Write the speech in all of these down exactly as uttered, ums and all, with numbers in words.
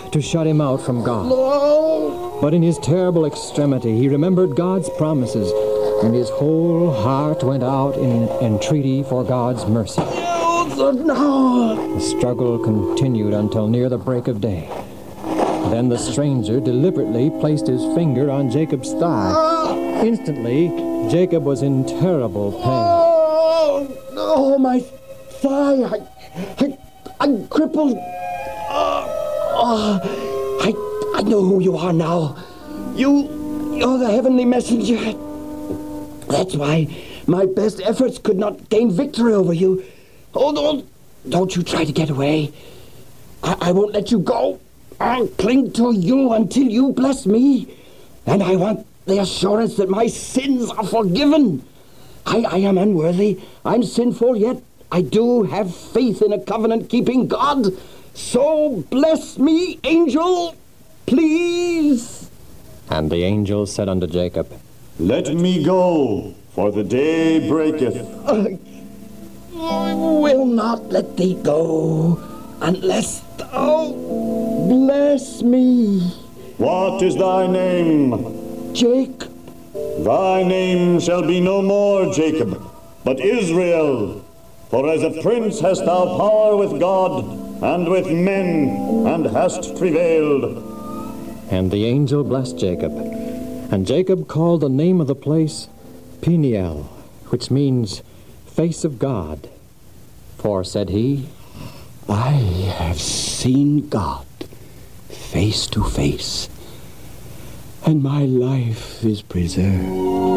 to shut him out from God. No! But in his terrible extremity, he remembered God's promises, and his whole heart went out in entreaty for God's mercy. No! The struggle continued until near the break of day. Then the stranger deliberately placed his finger on Jacob's thigh. Instantly, Jacob was in terrible pain. Oh, oh my thigh! I, I, I'm crippled. Oh, oh, I, I know who you are now. You, you're the heavenly messenger. That's why my best efforts could not gain victory over you. Oh, don't, don't you try to get away. I, I won't let you go. I'll cling to you until you bless me. And I want the assurance that my sins are forgiven. I, I am unworthy. I'm sinful, yet I do have faith in a covenant-keeping God. So bless me, angel, please. And the angel said unto Jacob, Let me go, for the day breaketh. I, I will not let thee go unless thou bless me. What is thy name? Jacob. Thy name shall be no more Jacob, but Israel. For as a prince hast thou power with God and with men, and hast prevailed. And the angel blessed Jacob. And Jacob called the name of the place Peniel, which means face of God. For, said he, I have seen God face to face, and my life is preserved.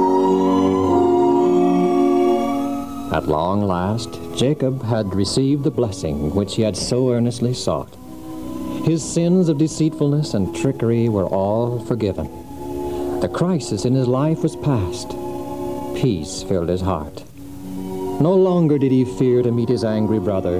At long last, Jacob had received the blessing which he had so earnestly sought. His sins of deceitfulness and trickery were all forgiven. The crisis in his life was past. Peace filled his heart. No longer did he fear to meet his angry brother.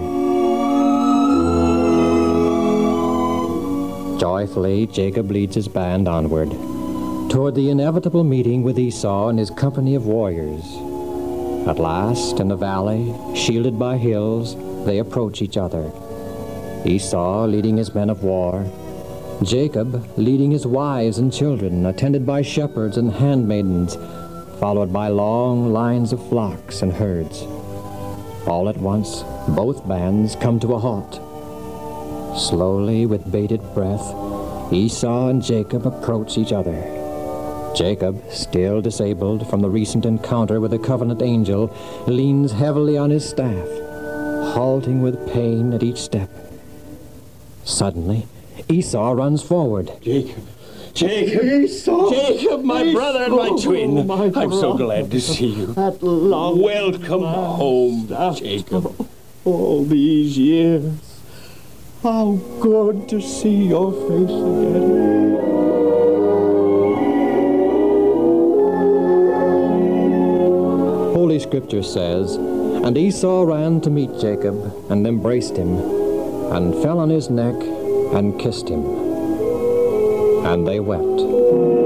Joyfully, Jacob leads his band onward, toward the inevitable meeting with Esau and his company of warriors. At last, in the valley, shielded by hills, they approach each other. Esau leading his men of war, Jacob leading his wives and children, attended by shepherds and handmaidens, followed by long lines of flocks and herds. All at once, both bands come to a halt. Slowly, with bated breath, Esau and Jacob approach each other. Jacob, still disabled from the recent encounter with the covenant angel, leans heavily on his staff, halting with pain at each step. Suddenly, Esau runs forward. Jacob, Jacob, Esau, Jacob, my Esau, brother and my twin. Oh, my I'm so glad to see you. At long Welcome home, Jacob. All these years, how good to see your face again. Holy Scripture says, And Esau ran to meet Jacob, and embraced him, and fell on his neck, and kissed him. And they wept.